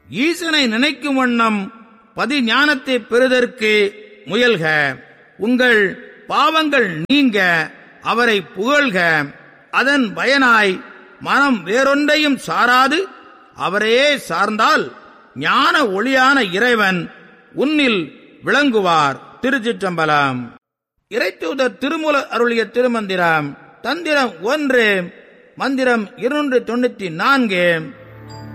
ஈசனை நினைக்கும் வண்ணம் பதிஞானத்தை பெறுதற்கு முயல்க. உங்கள் பாவங்கள் நீங்க அவரை புகழ்க. அதன் பயனாய் மனம் வேறொன்றையும் சாராது அவரையே சார்ந்தால் ஞான ஒளியான இறைவன் உன்னில் விளங்குவார். திருச்சிற்றம்பலம். இறைத்தூதர் திருமூலர் அருளிய திருமந்திரம். தந்திரம் 1, மந்திரம் 294.